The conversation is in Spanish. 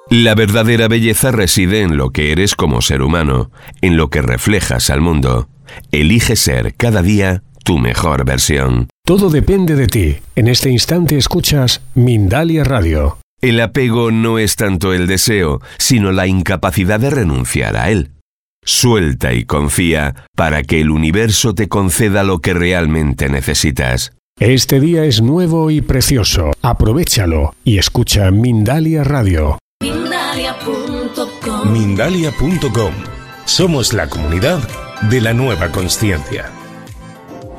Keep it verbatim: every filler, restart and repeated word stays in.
La verdadera belleza reside en lo que eres como ser humano, en lo que reflejas al mundo. Elige ser cada día tu mejor versión. Todo depende de ti. En este instante escuchas Mindalia Radio. El apego no es tanto el deseo, sino la incapacidad de renunciar a él. Suelta y confía para que el universo te conceda lo que realmente necesitas. Este día es nuevo y precioso. Aprovéchalo y escucha Mindalia Radio. Mindalia punto com. Mindalia punto com. Somos la comunidad de la nueva consciencia.